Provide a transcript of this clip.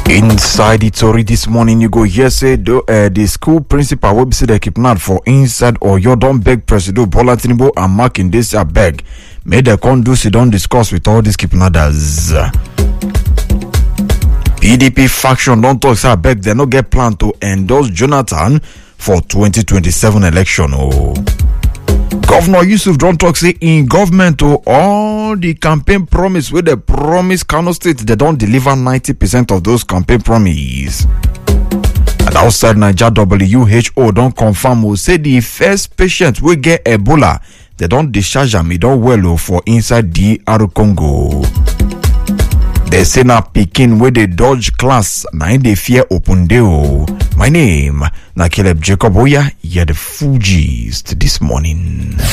Inside the story this morning, you go hear say the school principal will be say they kidnapped for inside or you don't beg President Bola Tinubu and marking this a beg. May they come do sit down discuss with all these kidnappers. PDP faction don't talk say beg they no get plan to endorse Jonathan for 2027 election. Oh. Governor Yusuf don't talk say in government all the campaign promise where they promise Kano State they don't deliver 90% of those campaign promise. And outside Niger, WHO don't confirm or say the first patient will get Ebola. They don't discharge them, it don't well for inside DR Congo. They say na Pekin where they dodge class, na they fear open deo. My name na Caleb Jacob Oya, yeah the Fugees this morning.